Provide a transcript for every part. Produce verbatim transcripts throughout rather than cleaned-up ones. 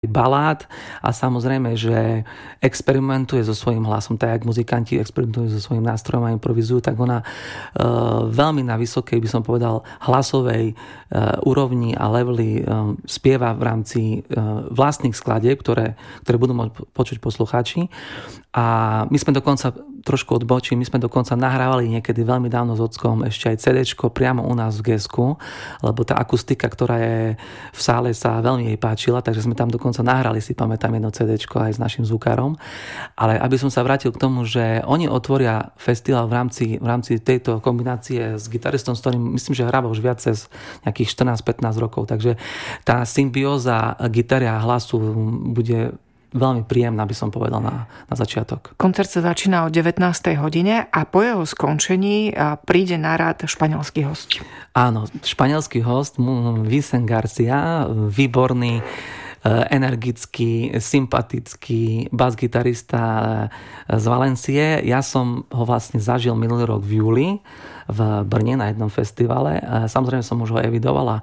balád a samozrejme, že experimentuje so svojím hlasom, tak jak muzikanti experimentujú so svojím nástrojom a improvizujú, tak ona uh, veľmi na vysokej, by som povedal, hlasovej uh, úrovni a levely um, spieva v rámci uh, vlastných skladieb, ktoré, ktoré budú môcť počuť poslucháči. A my sme dokonca, trošku odbočím, my sme dokonca nahrávali niekedy veľmi dávno s ockom ešte aj cédéčko priamo u nás v Gesku, lebo tá akustika, ktorá je v sále, sa veľmi jej páčila, takže sme tam dokonca nahrali, si pamätám, jedno cédéčko aj s našim zvukárom. Ale aby som sa vrátil k tomu, že oni otvoria festival v rámci, v rámci tejto kombinácie s gitaristom, s ktorým myslím, že hráva už viac cez nejakých štrnásť pätnásť rokov, takže tá symbióza gitary a hlasu bude veľmi príjemná, by som povedal, na, na začiatok. Koncert sa začína o devätnástej hodine a po jeho skončení príde na rad španielský host. Áno, španielský host, Vicent Garcia, výborný, energický, sympatický basgitarista z Valencie. Ja som ho vlastne zažil minulý rok v júli v Brne na jednom festivale. Samozrejme som už ho evidoval a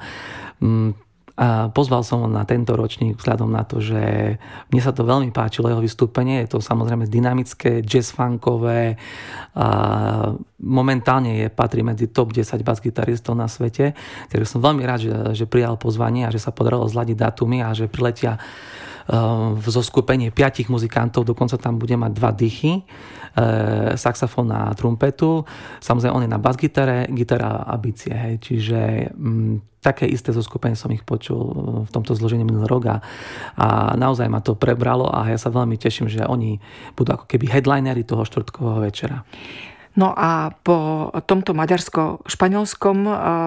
A pozval som ho na tento ročník vzhľadom na to, že mne sa to veľmi páčilo, jeho vystúpenie. Je to samozrejme dynamické, jazz-funkové. A momentálne je, patrí medzi top desať basgitaristov na svete. Takže som veľmi rád, že, že prijal pozvanie a že sa podarilo zladiť datumy a že priletia v zoskupenie piatich muzikantov, dokonca tam bude mať dva dychy, saxofón a trumpetu. Samozrejme, on je na basgitare, gitara a bicie. Hej. Čiže m, také isté zoskupenie som ich počul v tomto zložení minulý rok a, a naozaj ma to prebralo a ja sa veľmi teším, že oni budú ako keby headlinery toho štvrtkového večera. No a po tomto maďarsko-španielskom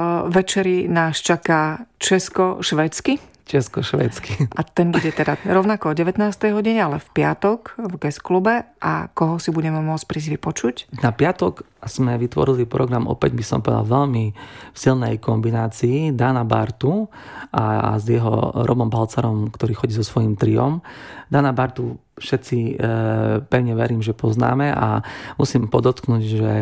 večeri nás čaká česko-švédsky. Česko-švédsky. A ten bude teda rovnako o devätnástej hodine, ale v piatok v Ges klube. A koho si budeme môcť prísť vypočuť? Na piatok sme vytvorili program, opäť by som povedal, veľmi v silnej kombinácii Dana Bartu a, a s jeho Robom Balcarom, ktorý chodí so svojím triom. Dana Bartu všetci e, pevne verím, že poznáme a musím podotknúť, že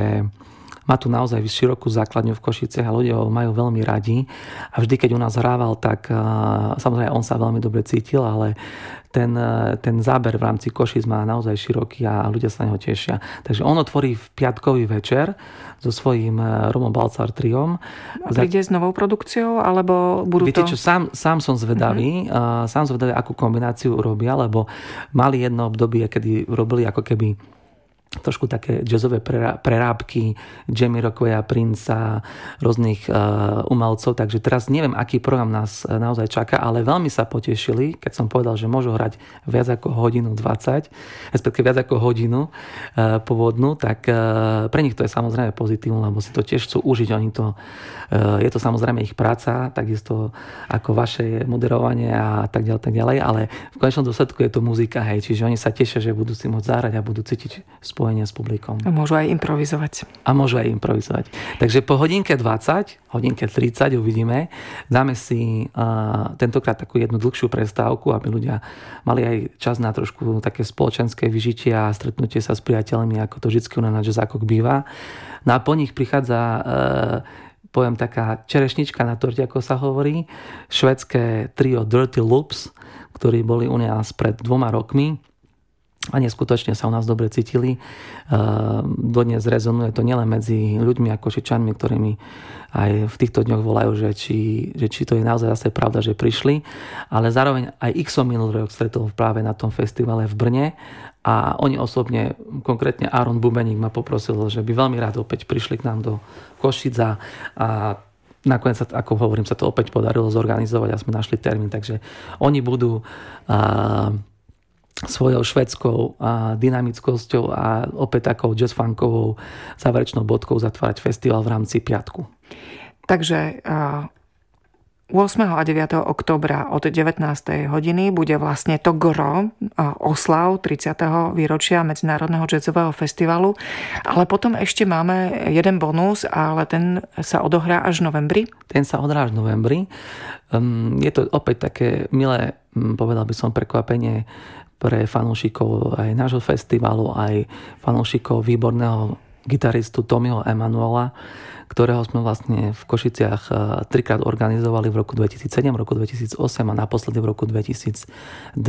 má tu naozaj širokú základňu v Košiciach a ľudia ho majú veľmi radi. A vždy, keď u nás hrával, tak samozrejme on sa veľmi dobre cítil, ale ten, ten záber v rámci Košic má naozaj široký a ľudia sa na neho tešia. Takže on otvorí v piatkový večer so svojím Romom Balcar triom. A príde s novou produkciou, alebo budú Viete to... čo, sám, sám som zvedavý, uh-huh. sám som zvedavý, akú kombináciu urobia, lebo mali jedno obdobie, kedy robili ako keby trošku také jazzové prerábky Jamiroquaia, Princa, rôznych uh, umelcov, takže teraz neviem, aký program nás naozaj čaká, ale veľmi sa potešili, keď som povedal, že môžu hrať viac ako hodinu dvadsať, respektíve viac ako hodinu uh, pôvodnú, tak uh, pre nich to je samozrejme pozitívne, lebo si to tiež chcú užiť, oni to, uh, je to samozrejme ich práca, takisto ako vaše moderovanie a tak ďalej, tak ďalej, ale v konečnom dôsledku je to muzika, hej, čiže oni sa tešia, že budú si môcť zahrať a budú cítiť spojenie s publikom. A môžu aj improvizovať. A môžu aj improvizovať. Takže po hodinke dvadsať, hodinke tridsať uvidíme, dáme si uh, tentokrát takú jednu dlhšiu prestávku, aby ľudia mali aj čas na trošku také spoločenské vyžitie a stretnutie sa s priateľmi, ako to vždycky na Jazzákoch býva. No a po nich prichádza uh, poviem taká čerešnička na torte, ako sa hovorí, švédske trio Dirty Loops, ktorí boli u nás pred dvoma rokmi a neskutočne sa u nás dobre cítili. Dodnes rezonuje to nielen medzi ľuďmi a Košičanmi, ktorými aj v týchto dňoch volajú, že či, že či to je naozaj zase pravda, že prišli, ale zároveň aj ich som minulý rok stretol práve na tom festivale v Brne a oni osobne, konkrétne Áron Bubeník ma poprosil, že by veľmi rád opäť prišli k nám do Košica a nakoniec, ako hovorím, sa to opäť podarilo zorganizovať a sme našli termín, takže oni budú uh, svojou švédskou a dynamickosťou a opäť takou jazz-funkovou záverečnou bodkou zatvárať festival v rámci piatku. Takže ôsmeho a deviateho októbra od devätnástej hodiny bude vlastne to gro oslav tridsiateho výročia Medzinárodného jazzového festivalu, ale potom ešte máme jeden bonus, ale ten sa odohrá až v novembri. Ten sa odohrá až v novembri. Je to opäť také milé, povedal by som, prekvapenie pre fanúšikov aj nášho festivalu, aj fanúšikov výborného gitaristu Tommyho Emanuela, ktorého sme vlastne v Košiciach trikrát organizovali v roku dvetisícsedem, v roku dvetisícosem a naposledy v roku dvetisícdvanásť.